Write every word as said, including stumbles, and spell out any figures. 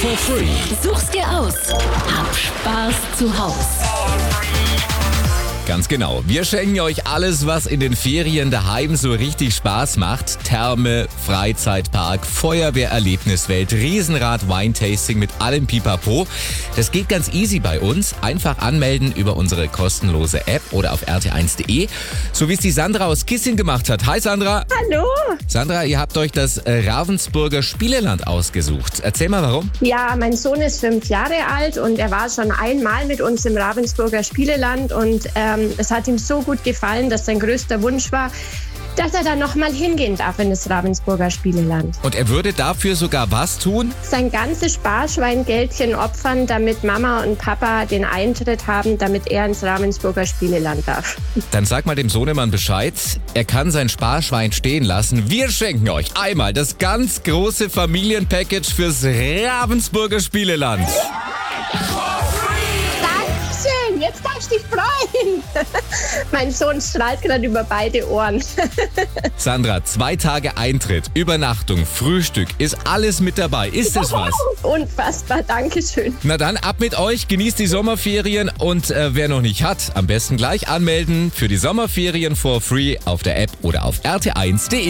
for free. Such's dir aus. Hab Spaß zu Haus. Ganz genau. Wir schenken euch alles, was in den Ferien daheim so richtig Spaß macht. Therme, Freizeitpark, Feuerwehrerlebniswelt, Riesenrad, Wine-Tasting mit allem Pipapo. Das geht ganz easy bei uns. Einfach anmelden über unsere kostenlose App oder auf r t eins punkt d e. So wie es die Sandra aus Kissing gemacht hat. Hi Sandra. Hallo. Sandra, ihr habt euch das äh, Ravensburger Spieleland ausgesucht. Erzähl mal, warum? Ja, mein Sohn ist fünf Jahre alt und er war schon einmal mit uns im Ravensburger Spieleland und ähm, es hat ihm so gut gefallen, dass sein größter Wunsch war, dass er da nochmal hingehen darf in das Ravensburger Spieleland. Und er würde dafür sogar was tun? Sein ganzes Sparschweingeldchen opfern, damit Mama und Papa den Eintritt haben, damit er ins Ravensburger Spieleland darf. Dann sag mal dem Sohnemann Bescheid, er kann sein Sparschwein stehen lassen. Wir schenken euch einmal das ganz große Familienpackage fürs Ravensburger Spieleland. Dankeschön, jetzt darfst du dich freuen. Mein Sohn strahlt gerade über beide Ohren. Sandra, zwei Tage Eintritt, Übernachtung, Frühstück, ist alles mit dabei. Ist es was? Unfassbar, Dankeschön. Na dann, ab mit euch, genießt die Sommerferien und äh, wer noch nicht hat, am besten gleich anmelden für die Sommerferien for free auf der App oder auf r t eins punkt d e.